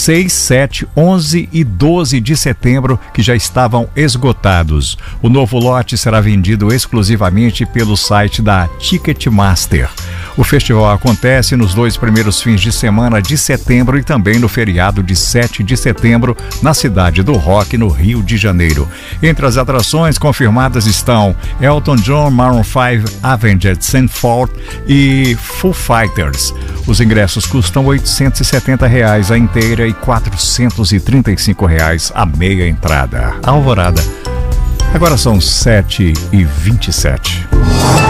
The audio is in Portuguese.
6, 7, 11 e 12 de setembro, que já estavam esgotados. O novo lote será vendido exclusivamente pelo site da Ticketmaster. O festival acontece nos 2 primeiros fins de semana de setembro e também no feriado de 7 de setembro, na Cidade do Rock, no Rio de Janeiro. Entre as atrações confirmadas estão Elton John, Maroon 5, Avenged Sevenfold e Foo Fighters. Os ingressos custam R$ 870 a inteira e R$ 435 a meia entrada. Alvorada. Agora são 7h27.